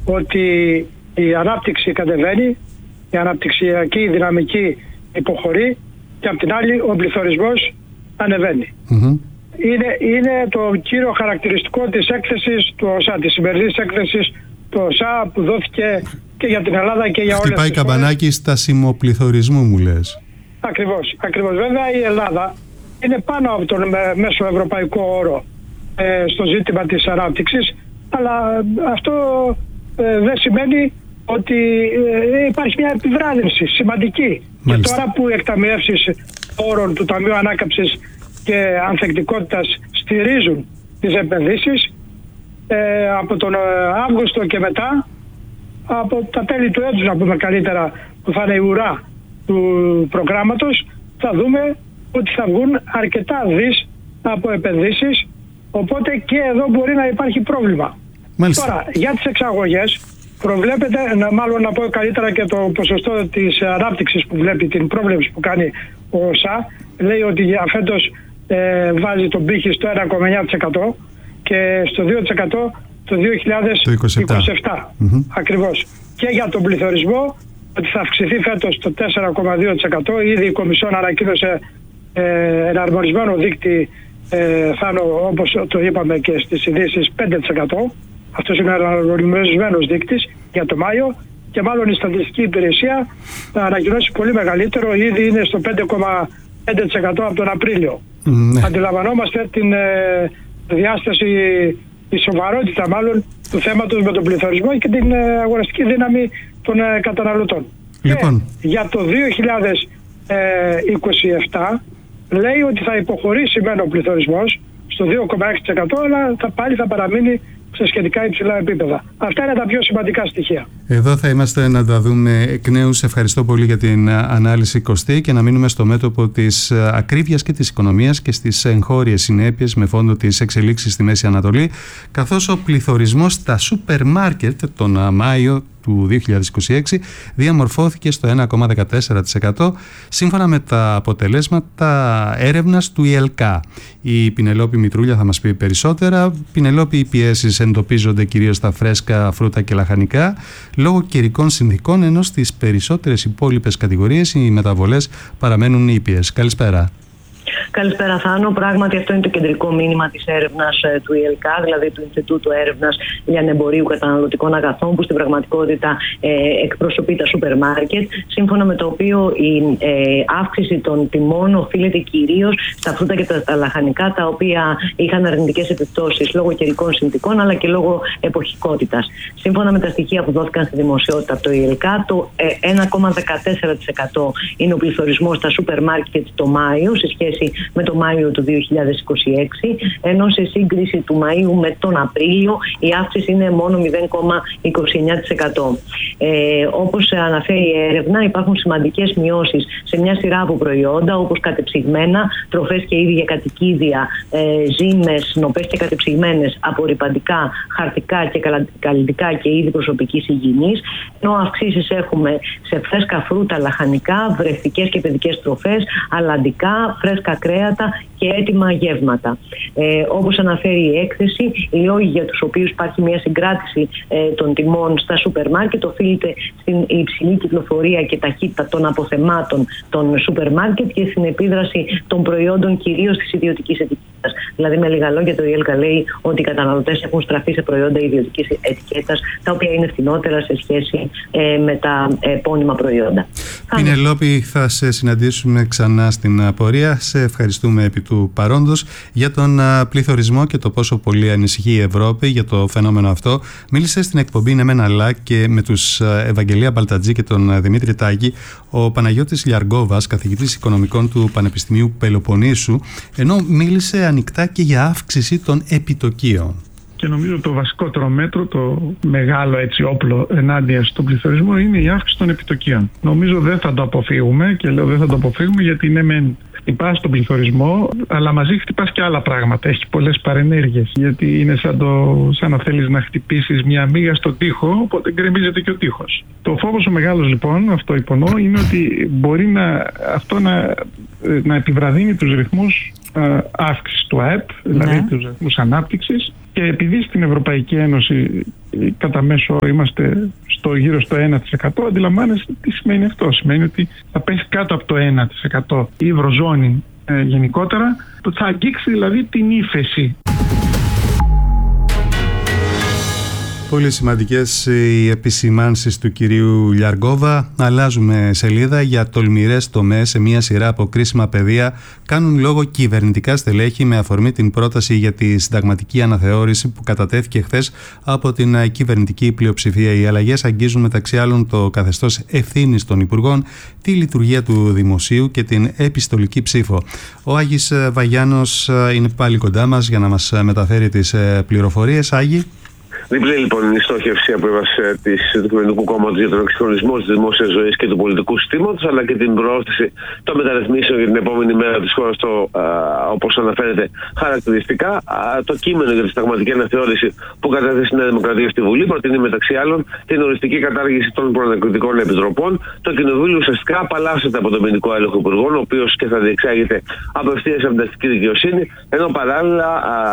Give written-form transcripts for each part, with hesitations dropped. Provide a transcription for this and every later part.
ότι η ανάπτυξη κατεβαίνει, η αναπτυξιακή δυναμική υποχωρεί και απ' την άλλη ο πληθωρισμός ανεβαίνει. Είναι το κύριο χαρακτηριστικό της έκθεσης του ΟΣΑ, της σημερινής έκθεσης του ΟΣΑ που δόθηκε και για την Ελλάδα και για όλες τις χώρες. Χτυπάει καμπανάκι στασιμοπληθωρισμού, μου λες. Ακριβώς. Βέβαια η Ελλάδα είναι πάνω από τον μέσο ευρωπαϊκό όρο στο ζήτημα της ανάπτυξης, αλλά αυτό δεν σημαίνει ότι υπάρχει μια επιβράδυνση σημαντική. Μάλιστα. Και τώρα που οι εκταμιεύσεις όρων του Ταμείου Ανάκαμψης και Ανθεκτικότητας στηρίζουν τις επενδύσεις, από τον Αύγουστο και μετά, από τα τέλη του έτους να πούμε καλύτερα, που θα είναι η ουρά του προγράμματος, θα δούμε ότι θα βγουν αρκετά δις από επενδύσεις, οπότε και εδώ μπορεί να υπάρχει πρόβλημα. Μάλιστα. Τώρα, για τις εξαγωγές προβλέπεται, μάλλον να πω καλύτερα και το ποσοστό της ανάπτυξης που βλέπει, την πρόβλεψη που κάνει ο ΟΣΑ, λέει ότι για φέτος βάζει τον πύχη στο 1,9% και στο 2% το 2027. Ακριβώς. Και για τον πληθωρισμό ότι θα αυξηθεί φέτος το 4,2%. Ήδη η Κομισιόν ανακοίνωσε εναρμονισμένο δείκτη, όπως το είπαμε και στις ειδήσεις, 5%. Αυτός είναι ο εναρμονισμένος δείκτης για το Μάιο και μάλλον η Στατιστική Υπηρεσία θα ανακοινώσει πολύ μεγαλύτερο, ήδη είναι στο 5,5% από τον Απρίλιο. Αντιλαμβανόμαστε την διάσταση, τη σοβαρότητα μάλλον του θέματος με τον πληθωρισμό και την αγοραστική δύναμη των καταναλωτών. Λοιπόν. Και για το 2027 λέει ότι θα υποχωρήσει μεν ο πληθωρισμός στο 2,6%, αλλά πάλι θα παραμείνει σε σχετικά υψηλά επίπεδα. Αυτά είναι τα πιο σημαντικά στοιχεία. Εδώ θα είμαστε να τα δούμε εκ νέου. Σε ευχαριστώ πολύ για την ανάλυση, Κωστή, και να μείνουμε στο μέτωπο της ακρίβειας και της οικονομίας και στις εγχώριες συνέπειες με φόντο τις εξελίξεις στη Μέση Ανατολή, καθώς ο πληθωρισμός στα σούπερ μάρκετ τον Μάιο του 2026 διαμορφώθηκε στο 1,14% σύμφωνα με τα αποτελέσματα έρευνας του ΙΕΛΚΑ. Η Πινελόπη Μητρούλια θα μας πει περισσότερα. Πινελόπη, οι πιέσεις εντοπίζονται κυρίως στα φρέσκα φρούτα και λαχανικά λόγω καιρικών συνθηκών, ενώ στις περισσότερες υπόλοιπες κατηγορίες οι μεταβολές παραμένουν ήπιες. Καλησπέρα. Καλησπέρα, Θάνο. Πράγματι, αυτό είναι το κεντρικό μήνυμα της έρευνας του ΙΕΛΚΑ, δηλαδή του Ινστιτούτου Έρευνας Λιανεμπορίου Καταναλωτικών Αγαθών, που στην πραγματικότητα εκπροσωπεί τα σούπερ μάρκετ, σύμφωνα με το οποίο η αύξηση των τιμών οφείλεται κυρίως στα φρούτα και τα λαχανικά, τα οποία είχαν αρνητικές επιπτώσεις λόγω καιρικών συνθηκών αλλά και λόγω εποχικότητας. Σύμφωνα με τα στοιχεία που δόθηκαν στη δημοσιότητα από το ΙΕΛΚΑ, το 1,14% είναι ο πληθωρισμός στα σούπερ μάρκετ το Μάιο, σε σχέση με το Μάιο του 2026, ενώ σε σύγκριση του Μαΐου με τον Απρίλιο η αύξηση είναι μόνο 0,29%. Όπως αναφέρει η έρευνα, υπάρχουν σημαντικές μειώσεις σε μια σειρά από προϊόντα, όπως κατεψυγμένα, τροφές και είδη για κατοικίδια, ζύμες, νοπές και κατεψυγμένες, απορρυπαντικά, χαρτικά και καλλιτικά και είδη προσωπικής υγιεινής, ενώ αυξήσεις έχουμε σε φρέσκα φρούτα, λαχανικά, βρεφικές και παιδικές τροφές, αλλαντικά, φρέσκα κρέατα και έτοιμα γεύματα. Όπως αναφέρει η έκθεση, οι λόγοι για τους οποίους υπάρχει μια συγκράτηση των τιμών στα σούπερ μάρκετ οφείλεται στην υψηλή κυκλοφορία και ταχύτητα των αποθεμάτων των σούπερ μάρκετ και στην επίδραση των προϊόντων κυρίως της ιδιωτικής ετικέτας. Δηλαδή, με λίγα λόγια, το ΙΕΛΚΑ λέει ότι οι καταναλωτές έχουν στραφεί σε προϊόντα ιδιωτικής ετικέτας, τα οποία είναι φθηνότερα σε σχέση με τα επώνυμα προϊόντα. Πινελόπη, θα σε συναντήσουμε ξανά στην πορεία. Σε ευχαριστούμε επί του παρόντος. Για τον πληθωρισμό και το πόσο πολύ ανησυχεί η Ευρώπη για το φαινόμενο αυτό, μίλησε στην εκπομπή «Ναι μεν αλλά» και με τους Ευαγγελία Μπαλτατζή και τον Δημήτρη Τάκη ο Παναγιώτης Λιαργόβας, καθηγητής οικονομικών του Πανεπιστημίου Πελοποννήσου, ενώ μίλησε ανοιχτά και για αύξηση των επιτοκίων. Και νομίζω το βασικότερο μέτρο, το μεγάλο έτσι όπλο ενάντια στον πληθωρισμό είναι η αύξηση των επιτοκίων. Νομίζω δεν θα το αποφύγουμε, και λέω δεν θα το αποφύγουμε γιατί ναι μεν χτυπάς τον πληθωρισμό, αλλά μαζί χτυπάς και άλλα πράγματα. Έχει πολλές παρενέργειες. Γιατί είναι σαν να θέλεις να χτυπήσεις μια μύγα στον τοίχο, οπότε γκρεμίζεται και ο τοίχος. Το φόβος ο μεγάλος λοιπόν, αυτό υπονοώ, είναι ότι μπορεί αυτό να επιβραδύνει τους ρυθμούς αύξησης του ΑΕΠ, δηλαδή τους ρυθμούς ανάπτυξης, Και επειδή στην Ευρωπαϊκή Ένωση κατά μέσο όρο είμαστε γύρω στο 1%, αντιλαμβάνεστε τι σημαίνει αυτό. Σημαίνει ότι θα πέσει κάτω από το 1% η Ευρωζώνη γενικότερα, θα αγγίξει δηλαδή την ύφεση. Πολύ σημαντικές οι επισημάνσεις του κυρίου Λιαργόβα. Αλλάζουμε σελίδα. Για τολμηρές τομές σε μια σειρά από κρίσιμα πεδία κάνουν λόγο κυβερνητικά στελέχη με αφορμή την πρόταση για τη συνταγματική αναθεώρηση που κατατέθηκε χθες από την κυβερνητική πλειοψηφία. Οι αλλαγές αγγίζουν μεταξύ άλλων το καθεστώς ευθύνης των υπουργών, τη λειτουργία του δημοσίου και την επιστολική ψήφο. Ο Άγης Βαγιάνος είναι πάλι κοντά μας για να μας μεταφέρει τις πληροφορίες. Άγη. Διπλή λοιπόν η στόχευση από του Κυβερνητικού Κόμματος για τον εξυγχρονισμό της δημόσιας ζωής και του πολιτικού συστήματος, αλλά και την προώθηση των μεταρρυθμίσεων για την επόμενη μέρα της χώρας, όπως αναφέρεται χαρακτηριστικά. Το κείμενο για τη συνταγματική αναθεώρηση που κατέθεσε η Νέα Δημοκρατία στη Βουλή προτείνει μεταξύ άλλων την οριστική κατάργηση των προανακριτικών επιτροπών. Το Κοινοβούλιο ουσιαστικά απαλλάσσεται από τον ποινικό έλεγχο υπουργών, ο οποίος και θα διεξάγεται απευθείας από την αστική δικαιοσύνη, ενώ παράλληλα,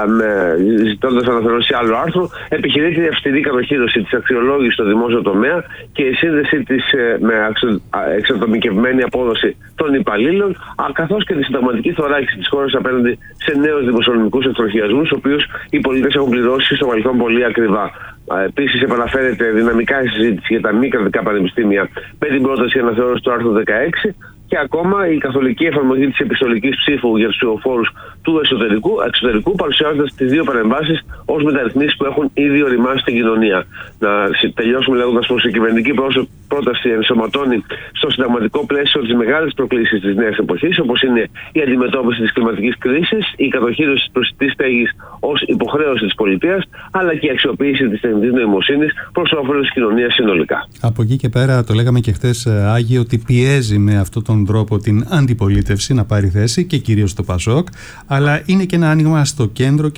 ζητώντας αναθεώρηση άλλου άρθρου, επιχειρείται η αυστηρή κατοχήρωση της αξιολόγησης στο δημόσιο τομέα και η σύνδεση της με εξατομικευμένη απόδοση των υπαλλήλων, καθώς και τη συνταγματική θωράκιση της χώρας απέναντι σε νέους δημοσιονομικούς εκτροχιασμούς, τους οποίους οι πολίτες έχουν πληρώσει στο παρελθόν πολύ ακριβά. Επίσης, επαναφέρεται δυναμικά η συζήτηση για τα μη κρατικά πανεπιστήμια με την πρόταση αναθεώρηση του άρθρου 16. Και ακόμα η καθολική εφαρμογή της επιστολικής ψήφου για τους ψηφοφόρους του εξωτερικού, παρουσιάζοντας τις δύο παρεμβάσεις ως μεταρρυθμίσεις που έχουν ήδη οριμάσει στην κοινωνία. Να τελειώσουμε λέγοντας πως η κυβερνητική πρόταση ενσωματώνει στο συνταγματικό πλαίσιο τις μεγάλες προκλήσεις της νέας εποχής, όπως είναι η αντιμετώπιση της κλιματικής κρίσης, η κατοχήρωση της προσιτής στέγης ως υποχρέωση της πολιτείας, αλλά και η αξιοποίηση της τεχνητής νοημοσύνης προς όφελος της κοινωνίας συνολικά. Από εκεί και πέρα, το λέγαμε και χθες, Άγιοι, ότι πιέζει με αυτόν τον τρόπο την αντιπολίτευση να πάρει θέση και κυρίως το ΠΑΣΟΚ, αλλά είναι και ένα άνοιγμα στο κέντρο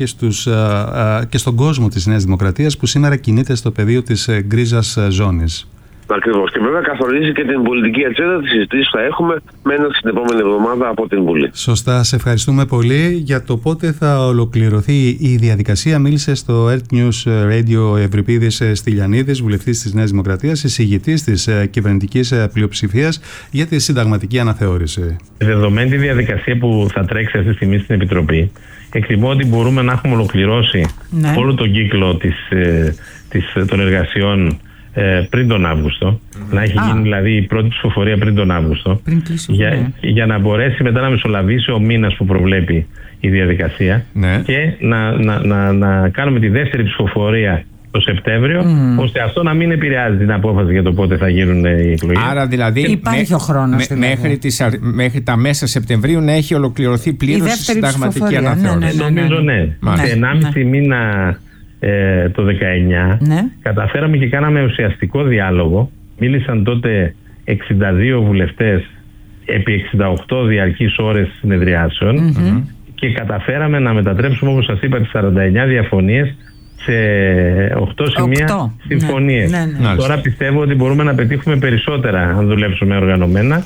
και στον κόσμο της Νέας Δημοκρατίας που σήμερα κινείται στο πεδίο της γκρίζας ζώνης. Ακριβώς. Και βέβαια καθορίζει και την πολιτική ατζέντα της συζήτησης που θα έχουμε μένοντας την επόμενη εβδομάδα από την Βουλή. Σωστά. Σε ευχαριστούμε πολύ. Για το πότε θα ολοκληρωθεί η διαδικασία μίλησε στο Earth News Radio Ευρυπίδης Στυλιανίδης, βουλευτής της Νέας Δημοκρατίας, εισηγητής της κυβερνητικής πλειοψηφίας για τη συνταγματική αναθεώρηση. Δεδομένη τη διαδικασία που θα τρέξει αυτή τη στιγμή στην Επιτροπή, εκτιμώ ότι μπορούμε να έχουμε ολοκληρώσει όλο τον κύκλο των εργασιών πριν τον Αύγουστο, να έχει γίνει δηλαδή η πρώτη ψηφοφορία πριν τον Αύγουστο, για να μπορέσει μετά να μεσολαβήσει ο μήνας που προβλέπει η διαδικασία και να κάνουμε τη δεύτερη ψηφοφορία το Σεπτέμβριο, ώστε αυτό να μην επηρεάζει την απόφαση για το πότε θα γίνουν οι εκλογές. Άρα δηλαδή υπάρχει ο χρόνος μέχρι τα μέσα Σεπτεμβρίου να έχει ολοκληρωθεί πλήρως η συνταγματική αναθεώρηση. Νομίζω ναι. Σε 1,5 μήνα το 19 καταφέραμε και κάναμε ουσιαστικό διάλογο. Μίλησαν τότε 62 βουλευτές επί 68 διαρκείς ώρες συνεδριάσεων και καταφέραμε να μετατρέψουμε, όπως σας είπα, τις 49 διαφωνίες σε 8 σημεία συμφωνίες. Τώρα πιστεύω ότι μπορούμε να πετύχουμε περισσότερα αν δουλέψουμε οργανωμένα.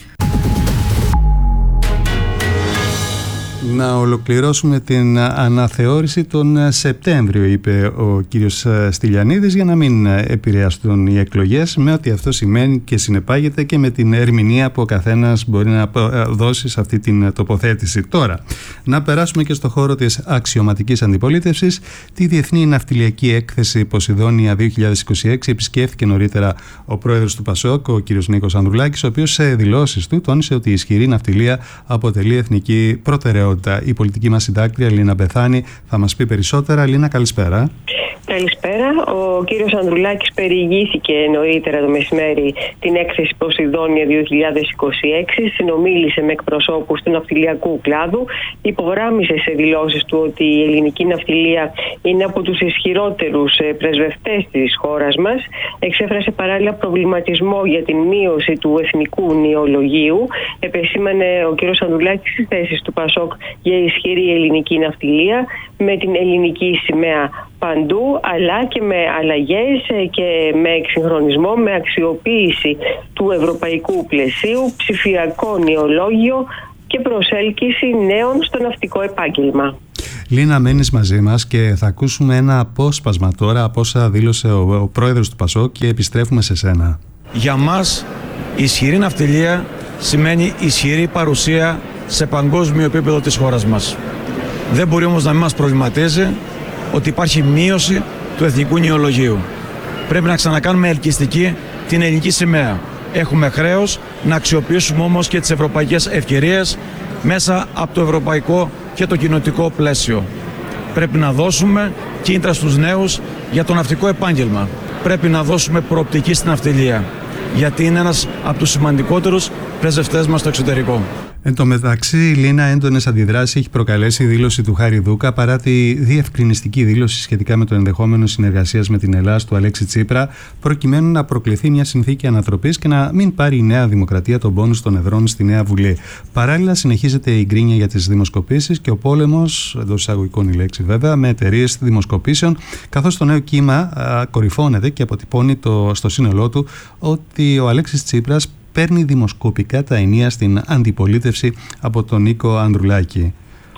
Να ολοκληρώσουμε την αναθεώρηση τον Σεπτέμβριο, είπε ο κύριος Στυλιανίδης, για να μην επηρεαστούν οι εκλογές, με ό,τι αυτό σημαίνει και συνεπάγεται και με την ερμηνεία που ο καθένας μπορεί να δώσει σε αυτή την τοποθέτηση. Τώρα, να περάσουμε και στο χώρο της αξιωματικής αντιπολίτευσης. Τη Διεθνή Ναυτιλιακή Έκθεση Ποσειδόνια 2026 επισκέφθηκε νωρίτερα ο πρόεδρος του ΠΑΣΟΚ, ο κύριος Νίκος Ανδρουλάκης, ο οποίος σε δηλώσεις του τόνισε ότι η ισχυρή ναυτιλία αποτελεί εθνική προτεραιότητα. Η πολιτική μας συντάκτρια Λίνα Μπεθάνη θα μας πει περισσότερα. Λίνα, καλησπέρα. Καλησπέρα. Ο κύριος Ανδρουλάκης περιηγήθηκε νωρίτερα το μεσημέρι την έκθεση Ποσειδόνια 2026, συνομίλησε με εκπροσώπους του ναυτιλιακού κλάδου, υπογράμμισε σε δηλώσεις του ότι η ελληνική ναυτιλία είναι από τους ισχυρότερους πρεσβευτές της χώρας μας, εξέφρασε παράλληλα προβληματισμό για την μείωση του εθνικού νεολογίου, επεσήμανε ο κύριος Ανδρουλάκης στις θέσεις του ΠΑΣΟΚ για ισχυρή ελληνική ναυτιλία με την ελληνική σημαία παντού, αλλά και με αλλαγές και με εξυγχρονισμό, με αξιοποίηση του ευρωπαϊκού πλαισίου, ψηφιακό νεολόγιο και προσέλκυση νέων στο ναυτικό επάγγελμα. Λίνα, μένεις μαζί μας και θα ακούσουμε ένα απόσπασμα τώρα από όσα δήλωσε ο πρόεδρος του ΠΑΣΟΚ και επιστρέφουμε σε σένα. Για μας η ισχυρή ναυτιλία σημαίνει ισχυρή παρουσία σε παγκόσμιο επίπεδο της χώρας μας. Δεν μπορεί όμως να μην μας προβληματίζει ότι υπάρχει μείωση του εθνικού νηολογίου. Πρέπει να ξανακάνουμε ελκυστική την ελληνική σημαία. Έχουμε χρέος να αξιοποιήσουμε όμως και τις ευρωπαϊκές ευκαιρίες μέσα από το ευρωπαϊκό και το κοινοτικό πλαίσιο. Πρέπει να δώσουμε κίνητρα στους νέους για το ναυτικό επάγγελμα. Πρέπει να δώσουμε προοπτική στην ναυτιλία, γιατί είναι ένας από τους σημαντικότερους πρεσβευτές μας στο εξωτερικό. Εν τω μεταξύ, Λίνα, έντονες αντιδράσεις έχει προκαλέσει η δήλωση του Χάρη Δούκα παρά τη διευκρινιστική δήλωση σχετικά με το ενδεχόμενο συνεργασίας με την Ελλάδα του Αλέξη Τσίπρα, προκειμένου να προκληθεί μια συνθήκη ανατροπής και να μην πάρει η Νέα Δημοκρατία τον πόνους των εδρών στη Νέα Βουλή. Παράλληλα, συνεχίζεται η γκρίνια για τις δημοσκοπήσεις και ο πόλεμος, εντός εισαγωγικών η λέξη βέβαια, με εταιρείες δημοσκοπήσεων, καθώς το νέο κύμα κορυφώνεται και αποτυπώνει στο σύνολό του ότι ο Αλέξης Τσίπρας παίρνει δημοσκοπικά τα ενία στην αντιπολίτευση από τον Νίκο Ανδρουλάκη.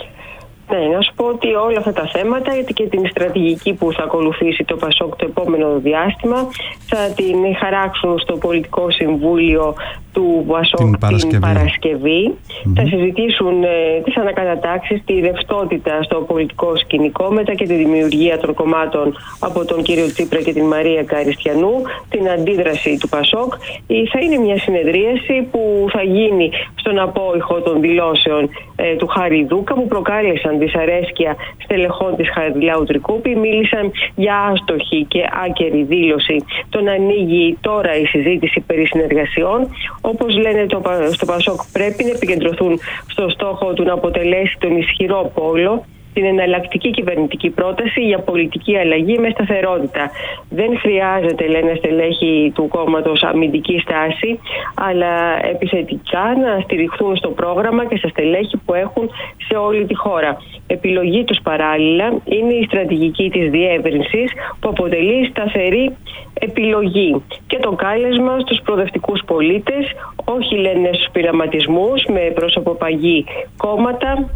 Ναι, να σου πω ότι όλα αυτά τα θέματα, γιατί και την στρατηγική που θα ακολουθήσει το ΠΑΣΟΚ το επόμενο διάστημα, θα την χαράξουν στο Πολιτικό Συμβούλιο του ΠΑΣΟΚ την Παρασκευή. Θα συζητήσουν τις ανακατατάξεις, τη ρευστότητα στο πολιτικό σκηνικό, μετά και τη δημιουργία των κομμάτων από τον κύριο Τσίπρα και την Μαρία Καριστιανού, την αντίδραση του ΠΑΣΟΚ. Θα είναι μια συνεδρίαση που θα γίνει στον απόϊχο των δηλώσεων του Χάρη Δούκα, που προκάλεσαν δυσαρέσκεια στελεχών της Χαριλάου Τρικούπη. Μίλησαν για άστοχη και άκερη δήλωση το να ανοίγει τώρα η συζήτηση περί συνεργασιών. Όπως λένε στο ΠΑΣΟΚ, πρέπει να επικεντρωθούν στο στόχο του να αποτελέσει τον ισχυρό πόλο, την εναλλακτική κυβερνητική πρόταση για πολιτική αλλαγή με σταθερότητα. Δεν χρειάζεται, λένε στελέχη του κόμματος, αμυντική στάση, αλλά επιθετικά να στηριχθούν στο πρόγραμμα και στα στελέχη που έχουν σε όλη τη χώρα. Επιλογή τους παράλληλα είναι η στρατηγική της διεύρυνσης, που αποτελεί σταθερή επιλογή, και το κάλεσμα στους προοδευτικούς πολίτες, όχι, λένε, στους πειραματισμούς με προσωποπαγή κόμματα,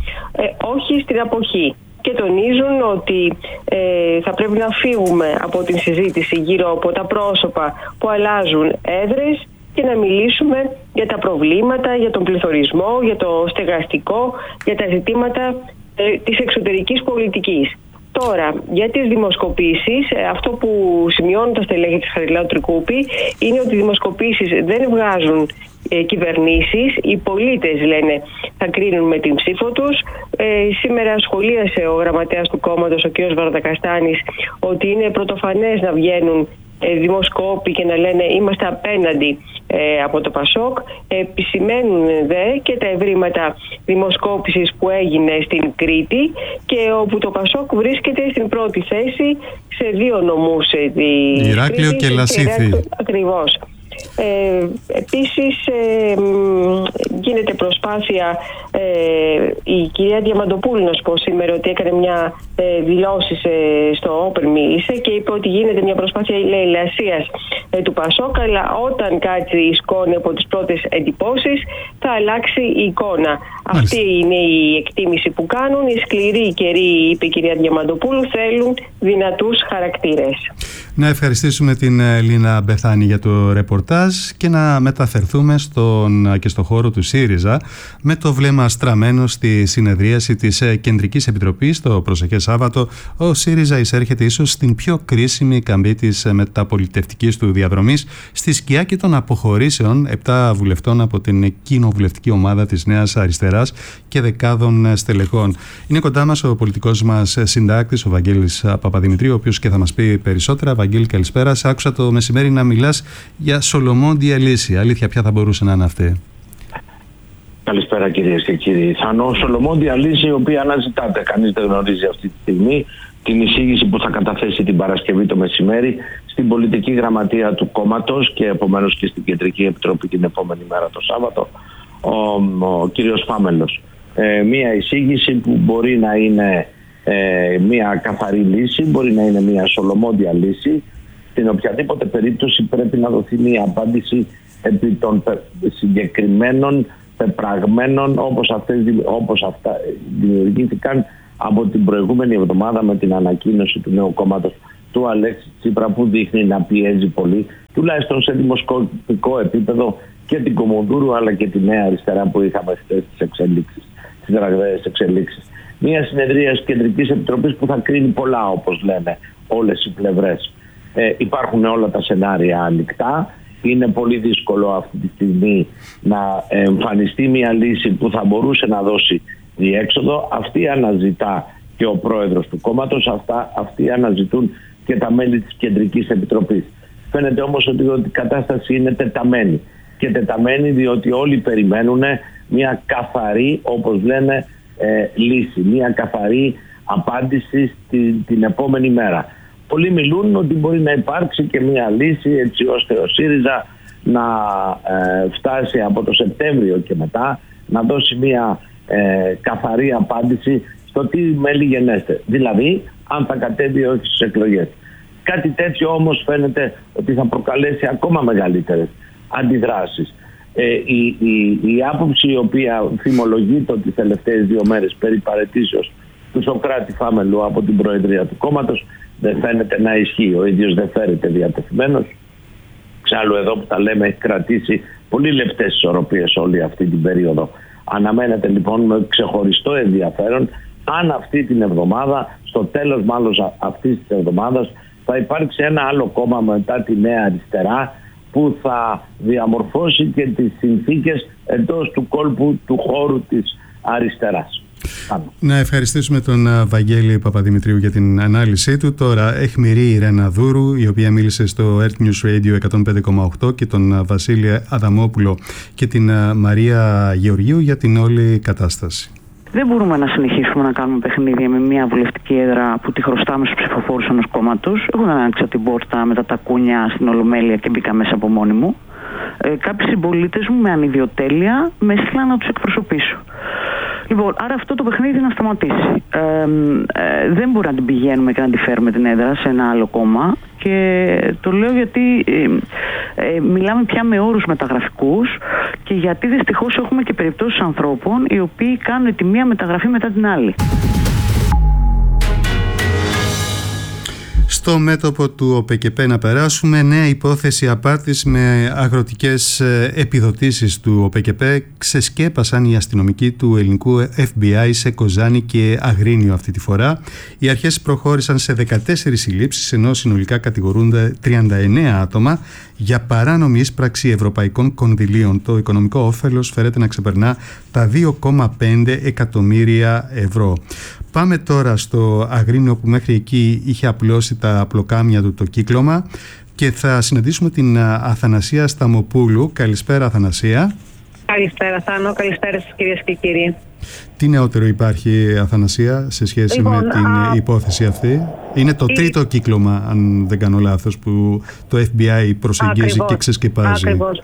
όχι στην αποχή. Και τονίζουν ότι θα πρέπει να φύγουμε από την συζήτηση γύρω από τα πρόσωπα που αλλάζουν έδρες και να μιλήσουμε για τα προβλήματα, για τον πληθωρισμό, για το στεγαστικό, για τα ζητήματα της εξωτερικής πολιτικής. Τώρα, για τις δημοσκοπήσεις, αυτό που σημειώνουν τα στελέχη της Χαριλάου Τρικούπη είναι ότι οι δημοσκοπήσεις δεν βγάζουν κυβερνήσεις. Οι πολίτες, λένε, θα κρίνουν με την ψήφο τους. Σήμερα σχολίασε ο γραμματέας του κόμματος, ο κ. Βαρδακαστάνης, ότι είναι πρωτοφανές να βγαίνουν δημοσκόποι και να λένε είμαστε απέναντι από το ΠΑΣΟΚ. Επισημαίνουν δε και τα ευρήματα δημοσκόπησης που έγινε στην Κρήτη, και όπου το ΠΑΣΟΚ βρίσκεται στην πρώτη θέση σε δύο νομούς, Ηράκλειο και Λασίθι. Ακριβώς. Επίσης γίνεται προσπάθεια, η κυρία Διαμαντοπούλου, να σου πω σήμερα, ότι έκανε μια δηλώση στο Open, μίλησε και είπε ότι γίνεται μια προσπάθεια λαιλασίας του ΠΑΣΟΚ, αλλά όταν κάτσει η σκόνη από τις πρώτες εντυπώσεις θα αλλάξει η εικόνα. Αυτή είναι η εκτίμηση που κάνουν. Οι σκληροί καιροί, είπε η κυρία Διαμαντοπούλου, θέλουν δυνατούς χαρακτήρες. Να ευχαριστήσουμε την Λίνα Μπεθάνη για το ρεπορτάζ και να μεταφερθούμε και στο χώρο του ΣΥΡΙΖΑ, με το βλέμμα στραμμένο στη συνεδρίαση της Κεντρικής Επιτροπής το προσεχές Σάββατο. Ο ΣΥΡΙΖΑ εισέρχεται ίσως στην πιο κρίσιμη καμπή της μεταπολιτευτικής του διαδρομής, στη σκιά και των αποχωρήσεων 7 βουλευτών από την κοινοβουλευτική ομάδα της Νέας Αριστεράς και δεκάδων στελεχών. Είναι κοντά μας ο πολιτικός μας συντάκτης, ο Βαγγέλης Παπαδημητρίου, ο οποίος και θα μας πει περισσότερα. Βαγγέλη, καλησπέρα. Σ' άκουσα το μεσημέρι να μιλάς για σολομόντια λύση. Αλήθεια, ποια θα μπορούσε να είναι αυτή? Καλησπέρα, κυρίες και κύριοι. Θα είναι σολομόντια λύση, η οποία αναζητάται. Κανείς δεν γνωρίζει αυτή τη στιγμή την εισήγηση που θα καταθέσει την Παρασκευή το μεσημέρι στην πολιτική γραμματεία του κόμματος και επομένως και στην Κεντρική Επιτροπή την επόμενη μέρα το Σάββατο, ο κύριος Φάμελος. Μία εισήγηση που μπορεί να είναι μία καθαρή λύση, μπορεί να είναι μία σολομόντια λύση. Στην οποιαδήποτε περίπτωση πρέπει να δοθεί μία απάντηση επί των συγκεκριμένων πεπραγμένων, όπως αυτά δημιουργήθηκαν από την προηγούμενη εβδομάδα με την ανακοίνωση του νέου κόμματος του Αλέξη Τσίπρα, που δείχνει να πιέζει πολύ, τουλάχιστον σε δημοσκοπικό επίπεδο, και την Κομουνδούρου αλλά και τη Νέα Αριστερά που είχαμε χθες στις ραγδαίες εξελίξεις. Μια συνεδρία της Κεντρικής Επιτροπής που θα κρίνει πολλά, όπως λένε όλες οι πλευρές. Υπάρχουν όλα τα σενάρια ανοιχτά. Είναι πολύ δύσκολο αυτή τη στιγμή να εμφανιστεί μια λύση που θα μπορούσε να δώσει διέξοδο. Αυτή αναζητά και ο πρόεδρος του κόμματος, αυτοί αναζητούν και τα μέλη της Κεντρικής Επιτροπής. Φαίνεται όμως ότι η κατάσταση είναι τεταμένη. Και τεταμένη διότι όλοι περιμένουν μια καθαρή, όπως λένε, λύση, μια καθαρή απάντηση την επόμενη μέρα. Πολλοί μιλούν ότι μπορεί να υπάρξει και μια λύση έτσι ώστε ο ΣΥΡΙΖΑ να φτάσει από το Σεπτέμβριο και μετά να δώσει μια καθαρή απάντηση στο τι μέλη γενέστε. Δηλαδή, αν θα κατέβει όχι στις εκλογές. Κάτι τέτοιο όμως φαίνεται ότι θα προκαλέσει ακόμα μεγαλύτερες αντιδράσεις. Η άποψη η οποία θυμολογείται τις τελευταίες 2 μέρες περί παραιτήσεως του Σωκράτη Φάμελου από την Προεδρία του κόμματος δεν φαίνεται να ισχύει. Ο ίδιος δεν φέρεται διατεθειμένος. Ξάλλου εδώ που τα λέμε έχει κρατήσει πολύ λεπτές ισορροπίες όλη αυτή την περίοδο. Αναμένεται λοιπόν με ξεχωριστό ενδιαφέρον αν αυτή την εβδομάδα, στο τέλος μάλλον αυτής της εβδομάδας, θα υπάρξει ένα άλλο κόμμα μετά τη Νέα Αριστερά που θα διαμορφώσει και τις συνθήκες εντός του κόλπου του χώρου της αριστεράς. Να ευχαριστήσουμε τον Βαγγέλη Παπαδημητρίου για την ανάλυση του. Τώρα αιχμηρή η Ρένα Δούρου, η οποία μίλησε στο Earth News Radio 105,8, και τον Βασίλη Αδαμόπουλο και την Μαρία Γεωργίου για την όλη κατάσταση. Δεν μπορούμε να συνεχίσουμε να κάνουμε παιχνίδια με μια βουλευτική έδρα που τη χρωστάμε στους ψηφοφόρους ενός κόμματος. Εγώ δεν άνοιξα την πόρτα με τα τακούνια στην Ολομέλεια και μπήκα μέσα από μόνη μου. Κάποιοι συμπολίτες μου με ανιδιοτέλεια με έστειλαν να τους εκπροσωπήσω. Λοιπόν, άρα αυτό το παιχνίδι να σταματήσει. Δεν μπορεί να την πηγαίνουμε και να τη φέρουμε την έδρα σε ένα άλλο κόμμα, και το λέω γιατί μιλάμε πια με όρους μεταγραφικούς και γιατί δυστυχώς έχουμε και περιπτώσεις ανθρώπων οι οποίοι κάνουν τη μία μεταγραφή μετά την άλλη. Στο μέτωπο του ΟΠΕΚΕΠΕ να περάσουμε. Νέα υπόθεση απάτης με αγροτικές επιδοτήσεις του ΟΠΕΚΕΠΕ. Ξεσκέπασαν οι αστυνομικοί του ελληνικού FBI σε Κοζάνη και Αγρίνιο αυτή τη φορά. Οι αρχές προχώρησαν σε 14 συλλήψεις, ενώ συνολικά κατηγορούνται 39 άτομα για παράνομη ίσπραξη ευρωπαϊκών κονδυλίων. Το οικονομικό όφελος φέρεται να ξεπερνά τα 2,5 εκατομμύρια ευρώ. Πάμε τώρα στο Αγρίνιο, που μέχρι εκεί είχε απλώσει τα πλοκάμια του το κύκλωμα, και θα συναντήσουμε την Αθανασία Σταμοπούλου. Καλησπέρα, Αθανασία. Καλησπέρα, Θάνο. Καλησπέρα στις κυρίες και κύριοι. Τι νεότερο υπάρχει, Αθανασία, σε σχέση με την υπόθεση αυτή? Είναι το τρίτο κύκλωμα, αν δεν κάνω λάθος, που το FBI προσεγγίζει και ξεσκεπάζει. Ακριβώς.